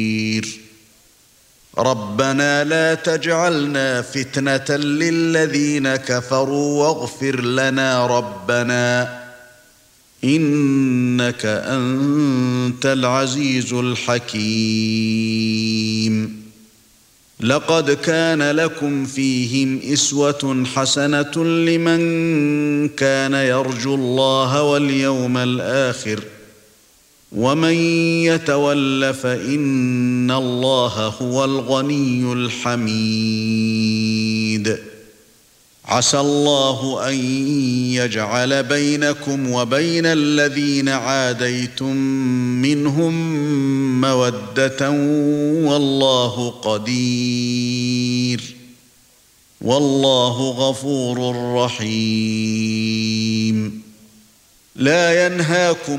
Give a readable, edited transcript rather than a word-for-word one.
ربنا لا تجعلنا فتنة للذين كفروا واغفر لنا ربنا إنك أنت العزيز الحكيم. لقد كان لكم فيهم أسوة حسنة لمن كان يرجو الله واليوم الآخر ومن يتول فإن الله هو الغني الحميد. عسى الله أن يجعل بينكم وبين الذين عاديتم منهم مودة والله قدير والله غفور رحيم. لا ينهاكم